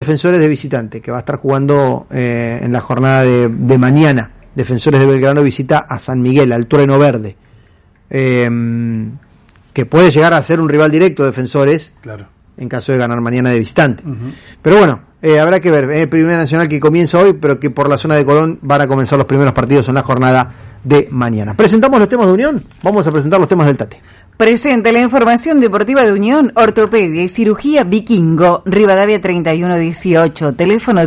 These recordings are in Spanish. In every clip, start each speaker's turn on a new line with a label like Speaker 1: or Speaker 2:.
Speaker 1: Defensores de visitante, que va a estar jugando en la jornada de mañana. Defensores de Belgrano visita a San Miguel, al Trueno Verde. Que puede llegar a ser un rival directo de Defensores, claro, en caso de ganar mañana de visitante. Uh-huh. Pero bueno, habrá que ver. Primera Nacional que comienza hoy, pero que por la zona de Colón van a comenzar los primeros partidos en la jornada de mañana. ¿Presentamos los temas de Unión? Vamos a presentar los temas del Tate.
Speaker 2: Presenta la información deportiva de Unión, Ortopedia y Cirugía Vikingo, Rivadavia 3118, teléfono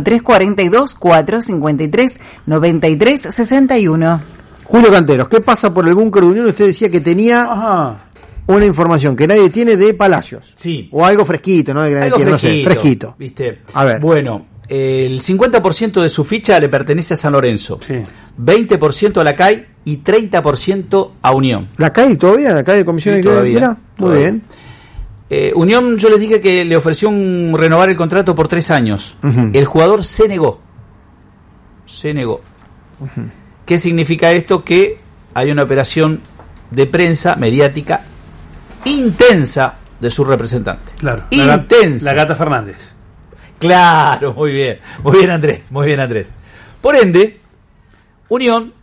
Speaker 2: 342-453-9361.
Speaker 1: Julio Canteros, ¿qué pasa por el búnker de Unión? Usted decía que tenía una información que nadie tiene de Palacios.
Speaker 3: Sí.
Speaker 1: O algo fresquito, ¿no? De que nadie tiene, fresquito, no sé, fresquito.
Speaker 3: ¿Viste?
Speaker 1: A ver.
Speaker 3: Bueno, el 50% de su ficha le pertenece a San Lorenzo,
Speaker 1: sí,
Speaker 3: 20% a la CAI y 30% a Unión.
Speaker 1: ¿La CAI todavía? ¿La CAI de Comisión de
Speaker 3: todavía?
Speaker 1: Muy bien.
Speaker 3: Unión, yo les dije que le ofreció renovar el contrato por 3 años. Uh-huh. El jugador se negó. Uh-huh. ¿Qué significa esto? Que hay una operación de prensa mediática intensa de su representante.
Speaker 4: Claro.
Speaker 3: Intensa.
Speaker 4: La Gata Fernández.
Speaker 3: Claro, muy bien Andrés. Por ende, Unión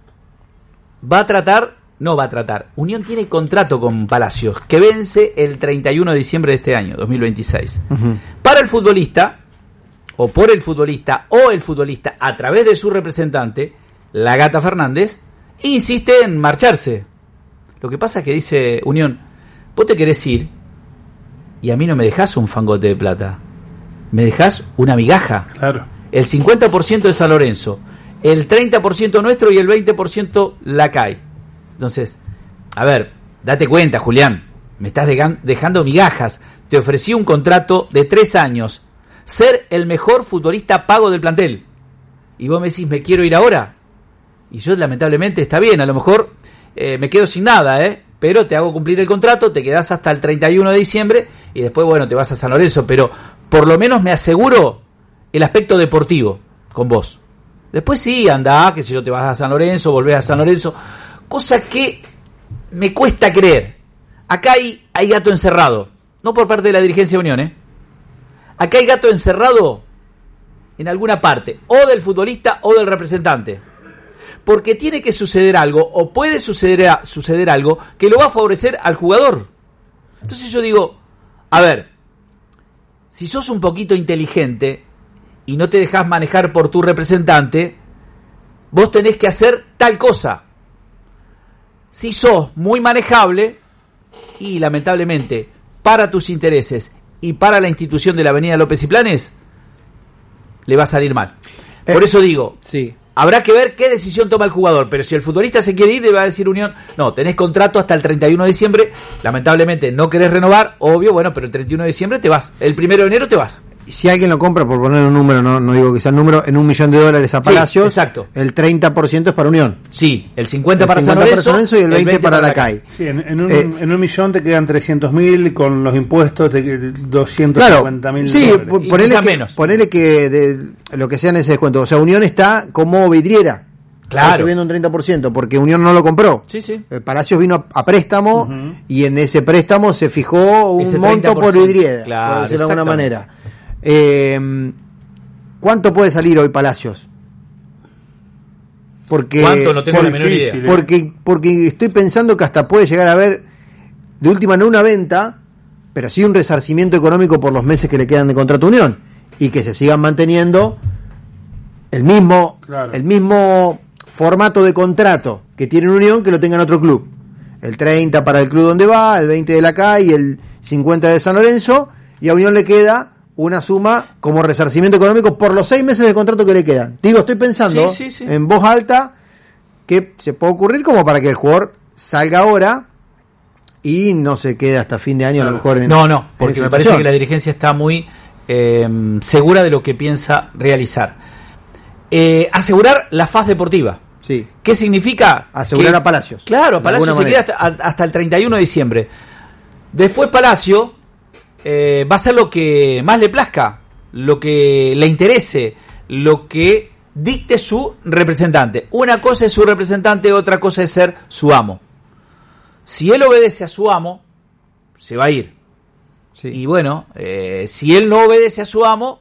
Speaker 3: Unión tiene contrato con Palacios que vence el 31 de diciembre de este año, 2026. Uh-huh. Para el futbolista, o por el futbolista, o el futbolista a través de su representante, la Gata Fernández, insiste en marcharse. Lo que pasa es que dice Unión, vos te querés ir y a mí no me dejás un fangote de plata, me dejás una migaja.
Speaker 4: Claro.
Speaker 3: El 50% de San Lorenzo, el 30% nuestro y el 20% la CAI. Entonces, a ver, date cuenta, Julián, me estás dejando migajas. Te ofrecí un contrato de 3 años, ser el mejor futbolista pago del plantel, y vos me decís, me quiero ir ahora. Y yo, lamentablemente, está bien, a lo mejor me quedo sin nada, pero te hago cumplir el contrato, te quedás hasta el 31 de diciembre y después, bueno, te vas a San Lorenzo, pero por lo menos me aseguro el aspecto deportivo con vos. Después sí, andá, que si yo te vas a San Lorenzo, volvés a San Lorenzo, cosa que me cuesta creer. Acá hay gato encerrado, no por parte de la dirigencia de Unión, Acá hay gato encerrado en alguna parte, o del futbolista o del representante. Porque tiene que suceder algo, o puede suceder algo, que lo va a favorecer al jugador. Entonces yo digo, a ver, si sos un poquito inteligente y no te dejás manejar por tu representante, vos tenés que hacer tal cosa. Si sos muy manejable, y lamentablemente para tus intereses y para la institución de la Avenida López y Planes, le va a salir mal. Por eso digo,
Speaker 1: sí,
Speaker 3: habrá que ver qué decisión toma el jugador, pero si el futbolista se quiere ir, le va a decir Unión, no, tenés contrato hasta el 31 de diciembre, lamentablemente no querés renovar, obvio, bueno, pero el 31 de diciembre te vas, el 1 de enero te vas.
Speaker 1: Si alguien lo compra, por poner un número, no digo que sea el número, en $1 millón a Palacios,
Speaker 3: sí, exacto,
Speaker 1: el 30% es para Unión.
Speaker 3: Sí, el 50% para San Lorenzo
Speaker 1: y el 20% para la CAI.
Speaker 4: Sí, en $1 millón te quedan 300.000, con los impuestos te quedan 250.000.
Speaker 1: Sí,
Speaker 3: menos.
Speaker 1: Ponele que de lo que sea en ese descuento. O sea, Unión está como vidriera.
Speaker 3: Claro.
Speaker 1: Está subiendo un 30%, porque Unión no lo compró.
Speaker 3: Sí.
Speaker 1: Palacios vino a préstamo, uh-huh, y en ese préstamo se fijó un monto por vidriera,
Speaker 3: claro,
Speaker 1: por decirlo de alguna manera. ¿Cuánto puede salir hoy Palacios? Porque
Speaker 3: ¿cuánto? No tengo la menor idea.
Speaker 1: Porque estoy pensando que hasta puede llegar a haber, de última, no una venta, pero sí un resarcimiento económico por los meses que le quedan de contrato Unión, y que se sigan manteniendo el mismo formato de contrato que tiene Unión, que lo tenga en otro club. El 30 para el club donde va, el 20 de la CAI y el 50 de San Lorenzo, y a Unión le queda una suma como resarcimiento económico por los 6 meses de contrato que le quedan. Digo, estoy pensando en voz alta que se puede ocurrir como para que el jugador salga ahora y no se quede hasta fin de año, a lo mejor.
Speaker 3: No, porque me parece que la dirigencia está muy segura de lo que piensa realizar. Asegurar la faz deportiva.
Speaker 1: Sí.
Speaker 3: ¿Qué significa?
Speaker 1: Asegurar a Palacios.
Speaker 3: Claro, a Palacios se queda hasta el 31 de diciembre. Después Palacio va a hacer lo que más le plazca, lo que le interese, lo que dicte su representante. Una cosa es su representante, otra cosa es ser su amo. Si él obedece a su amo, se va a ir. Sí. Y bueno, si él no obedece a su amo,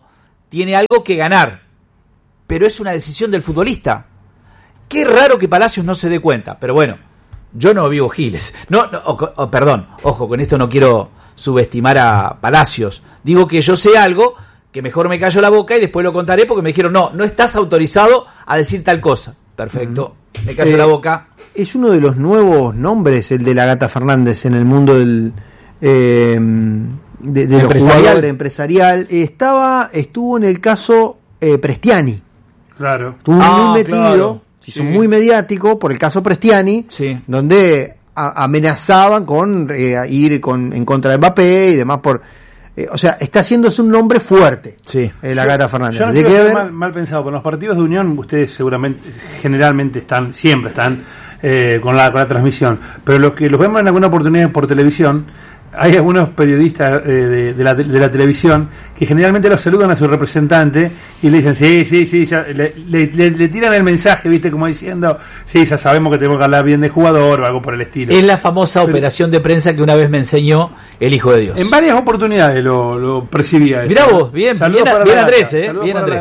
Speaker 3: tiene algo que ganar, pero es una decisión del futbolista. Qué raro que Palacios no se dé cuenta, pero bueno, yo no vivo giles. Perdón, ojo, con esto no quiero subestimar a Palacios. Digo que yo sé algo, que mejor me callo la boca y después lo contaré porque me dijeron, no estás autorizado a decir tal cosa. Perfecto, me callo la boca.
Speaker 1: Es uno de los nuevos nombres, el de la Gata Fernández, en el mundo del de los jugadores empresarial. Estuvo en el caso Prestiani.
Speaker 4: Claro.
Speaker 1: Estuvo muy metido, se hizo muy mediático por el caso Prestiani, donde amenazaban con ir en contra de Mbappé y demás por... o sea, está haciéndose un nombre fuerte, la Gata Fernández.
Speaker 4: Yo no quiero ser mal pensado, pero los partidos de Unión ustedes seguramente, generalmente siempre están con la transmisión, pero los que los vemos en alguna oportunidad por televisión, hay algunos periodistas de la televisión que generalmente los saludan a su representante y le dicen, sí, ya, le tiran el mensaje, ¿viste? Como diciendo, sí, ya sabemos que tenemos que hablar bien de jugador o algo por el estilo.
Speaker 3: Es la famosa operación de prensa que una vez me enseñó el Hijo de Dios.
Speaker 4: En varias oportunidades lo percibía.
Speaker 3: Mirá vos, bien Andrés, bien Andrés.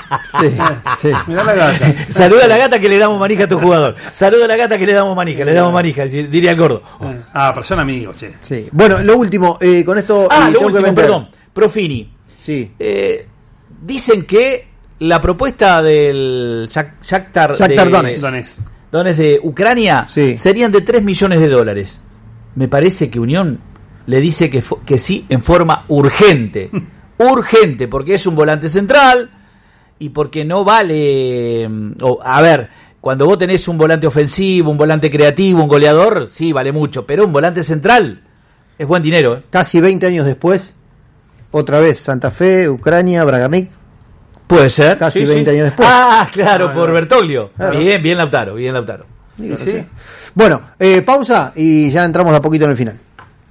Speaker 4: Mirá la gata.
Speaker 3: Saluda a la gata que le damos manija a tu jugador. Saluda a la gata que le damos manija, diría el gordo.
Speaker 4: Pero son amigos,
Speaker 1: sí. Bueno, lo último, con esto...
Speaker 3: perdón, Profini.
Speaker 1: Sí.
Speaker 3: Dicen que la propuesta del Shakhtar Donetsk de Ucrania serían de $3 millones. Me parece que Unión le dice que sí en forma urgente. Urgente, porque es un volante central y porque no vale... cuando vos tenés un volante ofensivo, un volante creativo, un goleador, sí, vale mucho, pero un volante central es buen dinero.
Speaker 1: Casi 20 años después, otra vez, Santa Fe, Ucrania, Bragarnik.
Speaker 3: Puede ser.
Speaker 1: Casi 20 años después.
Speaker 3: Claro, por Bertoglio. Claro. Bien Lautaro.
Speaker 1: Sí. Bueno, pausa y ya entramos de a poquito en el final.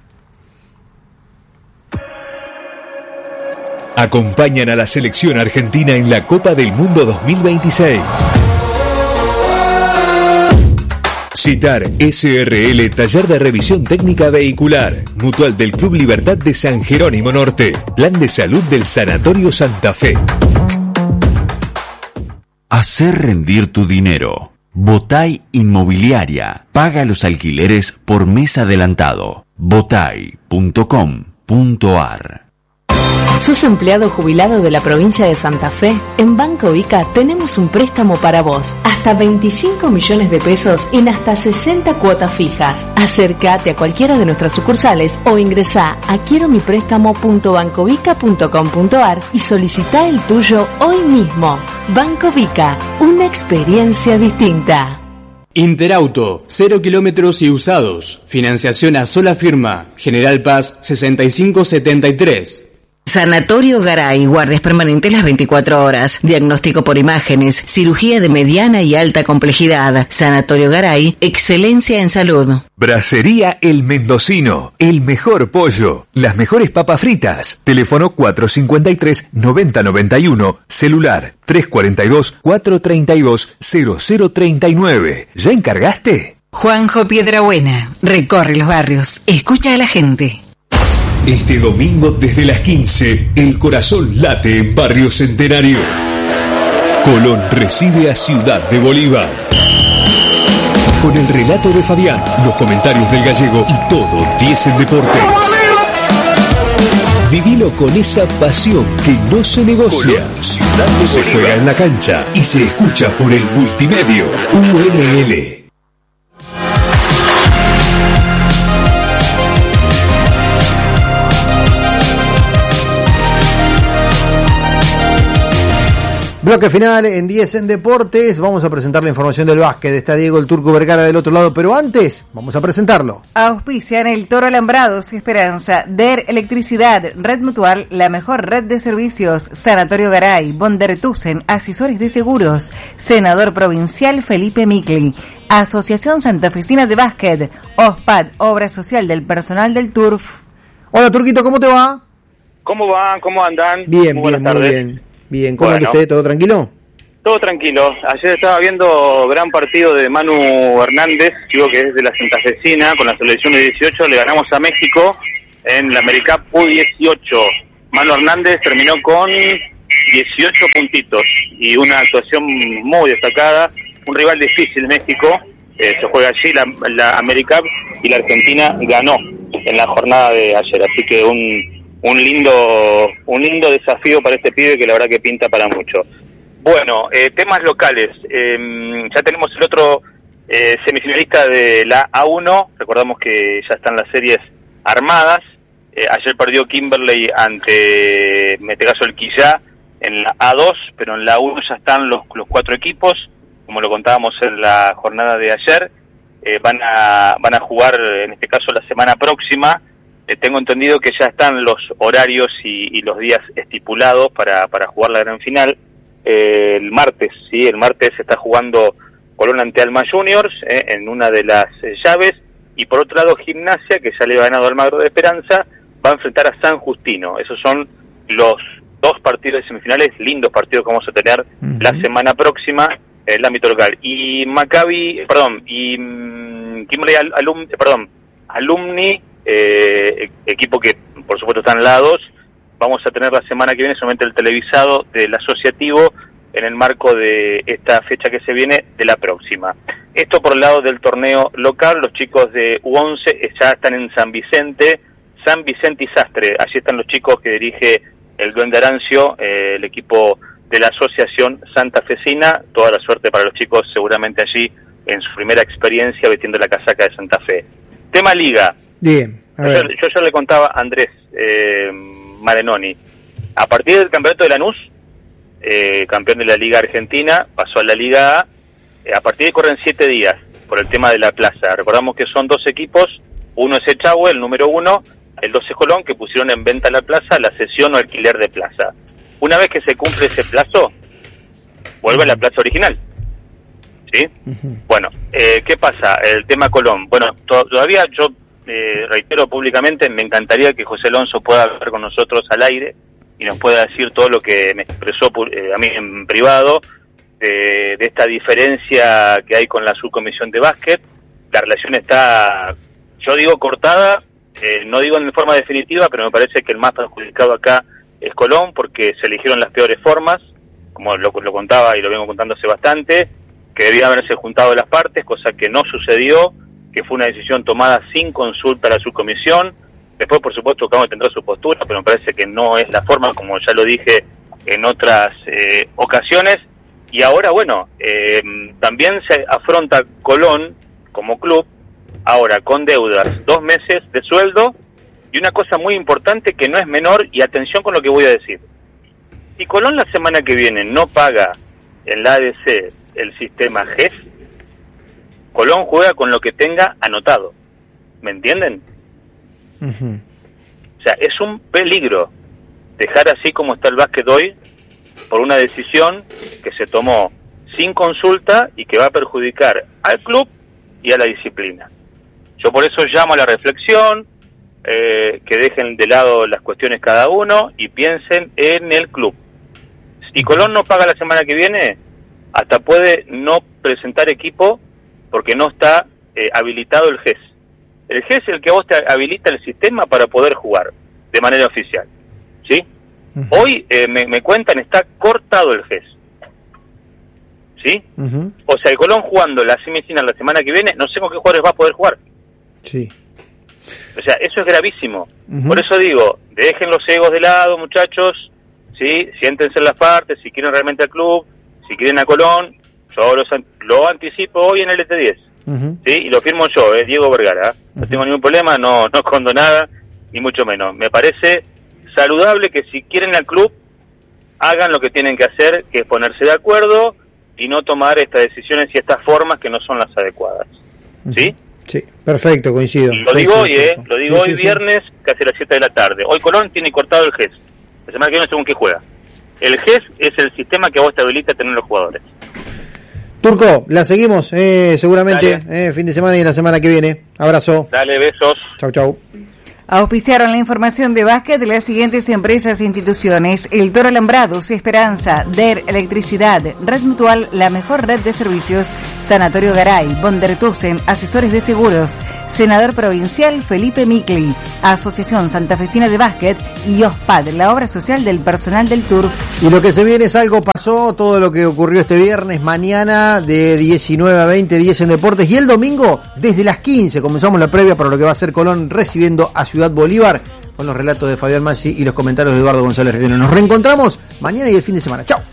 Speaker 5: Acompañan a la selección argentina en la Copa del Mundo 2026. Citar SRL, taller de revisión técnica vehicular. Mutual del Club Libertad de San Jerónimo Norte. Plan de salud del Sanatorio Santa Fe.
Speaker 6: Hacer rendir tu dinero. Botay Inmobiliaria. Paga los alquileres por mes adelantado. botay.com.ar.
Speaker 7: ¿Sos empleado jubilado de la provincia de Santa Fe? En Banco Ica tenemos un préstamo para vos. Hasta 25 millones de pesos en hasta 60 cuotas fijas. Acércate a cualquiera de nuestras sucursales o ingresá a quieromiprestamo.bancovica.com.ar y solicitá el tuyo hoy mismo. Banco Vica, una experiencia distinta.
Speaker 8: Interauto, 0 kilómetros y usados. Financiación a sola firma. General Paz 6573.
Speaker 2: Sanatorio Garay, guardias permanentes las 24 horas, diagnóstico por imágenes, cirugía de mediana y alta complejidad. Sanatorio Garay, excelencia en salud.
Speaker 5: Bracería El Mendocino, el mejor pollo, las mejores papas fritas. Teléfono 453-9091, celular 342-432-0039. ¿Ya encargaste?
Speaker 2: Juanjo Piedrabuena, recorre los barrios, escucha a la gente.
Speaker 5: Este domingo desde las 15, el corazón late en Barrio Centenario. Colón recibe a Ciudad de Bolívar. Con el relato de Fabián, los comentarios del gallego y todo 10 en deportes. Vivilo con esa pasión que no se negocia. Colón, Ciudad de Bolívar. Se juega en la cancha y se escucha por el multimedio UNL.
Speaker 1: Bloque final en 10 en Deportes. Vamos a presentar la información del básquet. Está Diego el Turco Vergara del otro lado, pero antes vamos a presentarlo.
Speaker 2: Auspician el Toro Alambrados, Esperanza, DER Electricidad, Red Mutual, la mejor red de servicios, Sanatorio Garay, Bondertusen, Asesores de Seguros, Senador Provincial Felipe Micli, Asociación Santafesina de Básquet, OSPAD, Obra Social del Personal del TURF.
Speaker 1: Hola Turquito, ¿cómo te va?
Speaker 9: ¿Cómo van? ¿Cómo andan?
Speaker 1: Bien, muy bien. Bien, ¿cómo anda usted? ¿Todo tranquilo?
Speaker 9: Todo tranquilo. Ayer estaba viendo gran partido de Manu Hernández, digo que es de la Santafesina, con la selección de 18, le ganamos a México en la AmeriCup U18. Manu Hernández terminó con 18 puntitos y una actuación muy destacada. Un rival difícil, México, se juega allí, la AmeriCup, y la Argentina ganó en la jornada de ayer. Así que un lindo desafío para este pibe que la verdad que pinta para mucho. Bueno, temas locales. Ya tenemos el otro semifinalista de la A1. Recordamos que ya están las series armadas. Ayer perdió Kimberley ante, en este caso, el Quillá en la A2, pero en la A1 ya están los 4 equipos, como lo contábamos en la jornada de ayer. Van a jugar, en este caso, la semana próxima. Tengo entendido que ya están los horarios y los días estipulados para jugar la gran final. El martes se está jugando Colón ante Alma Juniors en una de las llaves, y por otro lado Gimnasia, que ya le ha ganado Almagro de Esperanza, va a enfrentar a San Justino. Esos son los 2 partidos de semifinales, lindos partidos que vamos a tener la semana próxima en el ámbito local. Y Kimberley Alumni, equipo que por supuesto está en la 2, vamos a tener la semana que viene solamente el televisado del asociativo en el marco de esta fecha que se viene de la próxima. Esto por el lado del torneo local. Los chicos de U11 ya están en San Vicente y Sastre. Allí están los chicos que dirige el Duende Arancio, el equipo de la Asociación Santafesina. Toda la suerte para los chicos, seguramente allí en su primera experiencia vistiendo la casaca de Santa Fe. Tema Liga.
Speaker 1: Bien,
Speaker 9: yo ya le contaba a Andrés Marenoni. A partir del campeonato de Lanús, campeón de la Liga Argentina, pasó a la Liga A. A partir de corren 7 días por el tema de la plaza. Recordamos que son 2 equipos, uno es Echagüe, el número 1, el 2 es Colón, que pusieron en venta la plaza, la cesión o alquiler de plaza. Una vez que se cumple ese plazo, vuelve a la plaza original. ¿Sí? Bueno, ¿qué pasa? El tema Colón. Bueno, todavía yo reitero públicamente, me encantaría que José Alonso pueda hablar con nosotros al aire y nos pueda decir todo lo que me expresó a mí en privado de esta diferencia que hay con la subcomisión de básquet. La relación está, yo digo, cortada, no digo en forma definitiva, pero me parece que el más perjudicado acá es Colón, porque se eligieron las peores formas, como lo contaba y lo vengo contando hace bastante, que debían haberse juntado las partes, cosa que no sucedió, que fue una decisión tomada sin consulta a la subcomisión. Después, por supuesto, cada uno tendrá su postura, pero me parece que no es la forma, como ya lo dije en otras ocasiones. Y ahora, bueno, también se afronta Colón como club, ahora con deudas, 2 meses de sueldo, y una cosa muy importante que no es menor, y atención con lo que voy a decir. Si Colón la semana que viene no paga en la ADC el sistema GES, Colón juega con lo que tenga anotado. ¿Me entienden? O sea, es un peligro dejar así como está el básquet hoy por una decisión que se tomó sin consulta y que va a perjudicar al club y a la disciplina. Yo por eso llamo a la reflexión, que dejen de lado las cuestiones cada uno y piensen en el club. Si Colón no paga la semana que viene, hasta puede no presentar equipo porque no está habilitado el GES. El GES es el que a vos te habilita el sistema para poder jugar de manera oficial. ¿Sí? Hoy me cuentan, está cortado el GES. ¿Sí? O sea, el Colón jugando la semifinal la semana que viene, no sé con qué jugadores va a poder jugar.
Speaker 1: Sí.
Speaker 9: O sea, eso es gravísimo. Por eso digo, dejen los egos de lado, muchachos. ¿Sí? Siéntense en las partes, si quieren realmente al club, si quieren a Colón. Yo lo anticipo hoy en el LT10. ¿Sí? Y lo firmo yo, Diego Vergara. No tengo ningún problema, no escondo nada, ni mucho menos. Me parece saludable que si quieren al club, hagan lo que tienen que hacer, que es ponerse de acuerdo y no tomar estas decisiones y estas formas que no son las adecuadas. ¿Sí?
Speaker 1: Sí, perfecto, coincido.
Speaker 9: Lo digo hoy, lo digo hoy viernes, casi a las 7 de la tarde. Hoy Colón tiene cortado el GES. La semana que viene según qué juega. El GES es el sistema que a vos te habilita a tener los jugadores.
Speaker 1: Turco, la seguimos seguramente fin de semana y la semana que viene. Abrazo.
Speaker 9: Dale, besos.
Speaker 1: Chau, chau.
Speaker 2: Auspiciaron la información de básquet de las siguientes empresas e instituciones: El Toro Alambrados, Esperanza, DER Electricidad, Red Mutual, la mejor red de servicios, Sanatorio Garay, Bondertusen, Asesores de Seguros, Senador Provincial Felipe Micli, Asociación Santafesina de Básquet y OSPAD, la obra social del personal del Turf.
Speaker 1: Y lo que se viene es Algo Pasó, todo lo que ocurrió este viernes, mañana de 19 a 20, 10 en Deportes, y el domingo desde las 15 comenzamos la previa para lo que va a ser Colón recibiendo a Ciudad Bolívar, con los relatos de Fabián Massi y los comentarios de Eduardo González Riquelme. Nos reencontramos mañana y el fin de semana. ¡Chao!